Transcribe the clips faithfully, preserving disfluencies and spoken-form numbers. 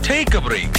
Take a break.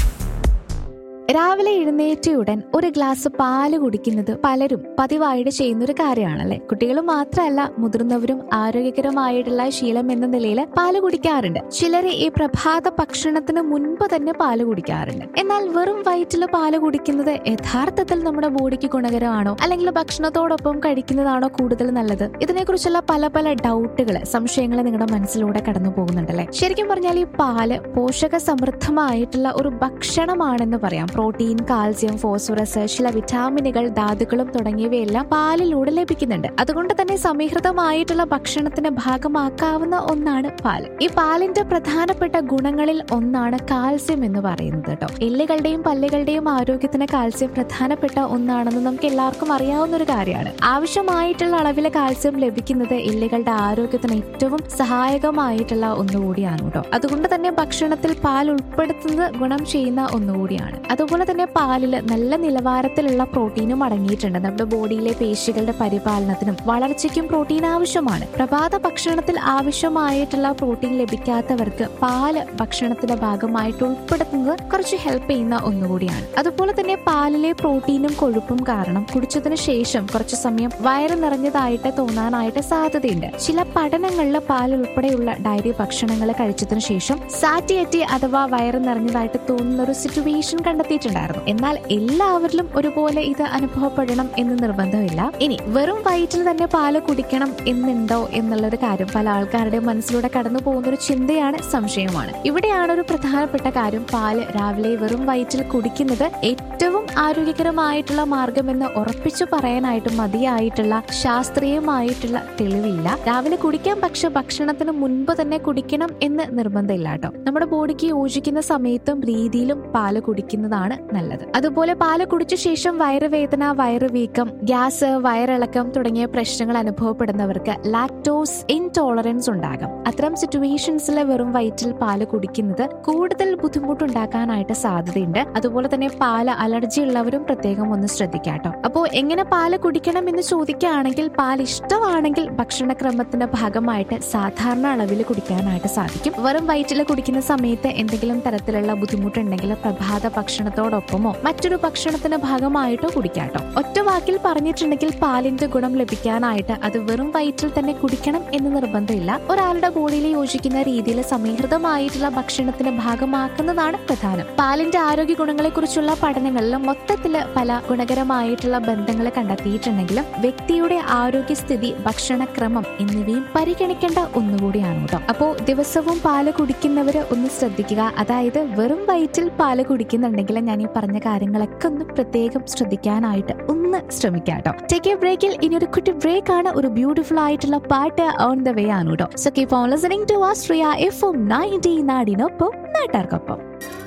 രാവിലെ എഴുന്നേറ്റയുടൻ ഒരു glass പാല് കുടിക്കുന്നത് പലരും പതിവായിട്ട് ചെയ്യുന്ന ഒരു കാര്യമാണല്ലേ. കുട്ടികൾ മാത്രമല്ല, മുതിർന്നവരും ആരോഗ്യകരമായിട്ടുള്ള ശീലം എന്ന നിലയിൽ പാല് കുടിക്കാറുണ്ട്. ചിലര് ഈ പ്രഭാത ഭക്ഷണത്തിന് മുൻപ് തന്നെ പാല് കുടിക്കാറുണ്ട്. എന്നാൽ വെറും വയറ്റിൽ പാല് കുടിക്കുന്നത് യഥാർത്ഥത്തിൽ നമ്മുടെ ബോഡിക്ക് ഗുണകരമാണോ, അല്ലെങ്കിൽ ഭക്ഷണത്തോടൊപ്പം കഴിക്കുന്നതാണോ കൂടുതൽ നല്ലത്? ഇതിനെക്കുറിച്ചുള്ള പല പല ഡൗട്ടുകൾ, സംശയങ്ങൾ നിങ്ങളുടെ മനസ്സിലൂടെ കടന്നു പോകുന്നുണ്ടല്ലേ. ശരിക്കും പറഞ്ഞാൽ ഈ പാല് പോഷക സമൃദ്ധമായിട്ടുള്ള ഒരു ഭക്ഷണമാണെന്ന് പറയാം. പ്രോട്ടീൻ, കാൽസ്യം, ഫോസ്ഫറസ്, ചില വിറ്റാമിനുകൾ, ധാതുക്കളും തുടങ്ങിയവയെല്ലാം പാലിലൂടെ ലഭിക്കുന്നുണ്ട്. അതുകൊണ്ട് തന്നെ സമീകൃതമായിട്ടുള്ള ഭക്ഷണത്തിന്റെ ഭാഗമാക്കാവുന്ന ഒന്നാണ് പാല്. ഈ പാലിന്റെ പ്രധാനപ്പെട്ട ഗുണങ്ങളിൽ ഒന്നാണ് കാൽസ്യം എന്ന് പറയുന്നത് കേട്ടോ. എല്ലുകളുടെയും പല്ലുകളുടെയും ആരോഗ്യത്തിന് കാൽസ്യം പ്രധാനപ്പെട്ട ഒന്നാണെന്ന് നമുക്ക് എല്ലാവർക്കും അറിയാവുന്ന ഒരു കാര്യമാണ്. ആവശ്യമായിട്ടുള്ള അളവിലെ കാൽസ്യം ലഭിക്കുന്നത് എല്ലുകളുടെ ആരോഗ്യത്തിന് ഏറ്റവും സഹായകമായിട്ടുള്ള ഒന്നുകൂടിയാണ് കേട്ടോ. അതുകൊണ്ട് തന്നെ ഭക്ഷണത്തിൽ പാൽ ഉൾപ്പെടുത്തുന്നത് ഗുണം ചെയ്യുന്ന ഒന്നുകൂടിയാണ്. അതുപോലെ തന്നെ പാലിൽ നല്ല നിലവാരത്തിലുള്ള പ്രോട്ടീനും അടങ്ങിയിട്ടുണ്ട്. നമ്മുടെ ബോഡിയിലെ പേശികളുടെ പരിപാലനത്തിനും വളർച്ചയ്ക്കും പ്രോട്ടീൻ ആവശ്യമാണ്. പ്രഭാത ഭക്ഷണത്തിൽ ആവശ്യമായിട്ടുള്ള പ്രോട്ടീൻ ലഭിക്കാത്തവർക്ക് പാല് ഭക്ഷണത്തിന്റെ ഭാഗമായിട്ട് ഉൾപ്പെടുത്തുന്നത് കുറച്ച് ഹെൽപ്പ് ചെയ്യുന്ന ഒന്നുകൂടിയാണ്. അതുപോലെ തന്നെ പാലിലെ പ്രോട്ടീനും കൊഴുപ്പും കാരണം കുടിച്ചതിന് ശേഷം കുറച്ചു സമയം വയറ് നിറഞ്ഞതായിട്ട് തോന്നാനായിട്ട് സാധ്യതയുണ്ട്. ചില പഠനങ്ങളിൽ പാൽ ഉൾപ്പെടെയുള്ള ഡയറി ഭക്ഷണങ്ങൾ കഴിച്ചതിന് ശേഷം സാറ്റിയറ്റി അഥവാ വയറ് നിറഞ്ഞതായിട്ട് തോന്നുന്ന ഒരു സിറ്റുവേഷൻ കണ്ടെത്തിയിട്ടുണ്ടായിരുന്നു. എന്നാൽ എല്ലാവരിലും ഒരുപോലെ ഇത് അനുഭവപ്പെടണം എന്ന് നിർബന്ധമില്ല. ഇനി വെറും വയറ്റിൽ തന്നെ പാല് കുടിക്കണം എന്നുണ്ടോ എന്നുള്ളൊരു കാര്യം പല ആൾക്കാരുടെ മനസ്സിലൂടെ കടന്നു പോകുന്ന ഒരു ചിന്തയാണ്, സംശയമാണ്. ഇവിടെയാണ് ഒരു പ്രധാനപ്പെട്ട കാര്യം. പാല് രാവിലെ വെറും വയറ്റിൽ കുടിക്കുന്നത് ഏറ്റവും ആരോഗ്യകരമായിട്ടുള്ള മാർഗമെന്ന് ഉറപ്പിച്ചു പറയാനായിട്ട് മതിയായിട്ടുള്ള ശാസ്ത്രീയമായിട്ടുള്ള തെളിവില്ല. രാവിലെ കുടിക്കാം, പക്ഷെ ഭക്ഷണത്തിന് മുൻപ് തന്നെ കുടിക്കണം എന്ന് നിർബന്ധമില്ല കേട്ടോ. നമ്മുടെ ബോഡിക്ക് യോജിക്കുന്ന സമയത്തും രീതിയിലും പാല് കുടിക്കുന്നതാണ് നല്ലത്. അതുപോലെ പാല് കുടിച്ച ശേഷം വയറുവേദന, വയറുവീക്കം, ഗ്യാസ്, വയറിളക്കം തുടങ്ങിയ പ്രശ്നങ്ങൾ അനുഭവപ്പെടുന്നവർക്ക് ലാക്ടോസ് ഇൻടോളറൻസ് ഉണ്ടാകും. അത്തരം സിറ്റുവേഷൻസിൽ വെറും വയറ്റിൽ പാല് കുടിക്കുന്നത് കൂടുതൽ ബുദ്ധിമുട്ടുണ്ടാക്കാനായിട്ട് സാധ്യതയുണ്ട്. അതുപോലെ തന്നെ പാല് അലർജി ഉള്ളവരും പ്രത്യേകം ഒന്ന് ശ്രദ്ധിക്കാട്ടോ. അപ്പോ എങ്ങനെ പാല് കുടിക്കണം എന്ന് ചോദിക്കുകയാണെങ്കിൽ, പാൽ ഇഷ്ടമാണെങ്കിൽ ഭക്ഷണക്രമത്തിന്റെ ഭാഗമായിട്ട് സാധാരണ അളവിൽ കുടിക്കാനായിട്ട് സാധിക്കും. വെറും വയറ്റിൽ കുടിക്കുന്ന സമയത്ത് എന്തെങ്കിലും തരത്തിലുള്ള ബുദ്ധിമുട്ടുണ്ടെങ്കിൽ പ്രഭാത ഭക്ഷണത്തോടൊപ്പമോ മറ്റൊരു ഭക്ഷണത്തിന്റെ ഭാഗമായിട്ടോ കുടിക്കാട്ടോ. ഒറ്റ വാക്കിൽ പറഞ്ഞിട്ടുണ്ടെങ്കിൽ പാലിന്റെ ഗുണം ലഭിക്കാനായിട്ട് അത് വെറും വയറ്റിൽ തന്നെ കുടിക്കണം എന്ന് നിർബന്ധമില്ല. ഒരാളുടെ ബോഡിയിൽ യോജിക്കുന്ന രീതിയിൽ സമീകൃതമായിട്ടുള്ള ഭക്ഷണത്തിന്റെ ഭാഗമാക്കുന്നതാണ് പ്രധാനം. പാലിന്റെ ആരോഗ്യ ഗുണങ്ങളെ കുറിച്ചുള്ള പഠനങ്ങളിൽ മൊത്തത്തില് പല ഗുണകരമായിട്ടുള്ള ബന്ധങ്ങൾ കണ്ടെത്തിയിട്ടുണ്ടെങ്കിലും വ്യക്തിയുടെ ആരോഗ്യസ്ഥിതി, ഭക്ഷണക്രമം എന്നിവയും പരിഗണിക്കേണ്ട ഒന്നുകൂടിയാണ് കേട്ടോ. അപ്പോ ദിവസവും പാല് കുടിക്കുന്നവര് ഒന്ന് ശ്രദ്ധിക്കുക. അതായത് വെറും വയറ്റിൽ പാല് കുടിക്കുന്നുണ്ടെങ്കിൽ ഞാൻ ഈ പറഞ്ഞ കാര്യങ്ങളൊക്കെ ഒന്ന് പ്രത്യേകം ശ്രദ്ധിക്കാനായിട്ട് ഒന്ന് ശ്രമിക്കാട്ടോ. ടേക്ക് എ ബ്രേക്കിൽ ഇനി ഒരു കുട്ടി ബ്രേക്ക് ആണ്. ഒരു ബ്യൂട്ടിഫുൾ ആയിട്ടുള്ള പാട്ട് ഓൺ ദ വേ ആണ് കേട്ടോ. So keep on listening to Austria F M ninety നാടിനൊപ്പം നാട്ടാർക്കൊപ്പം.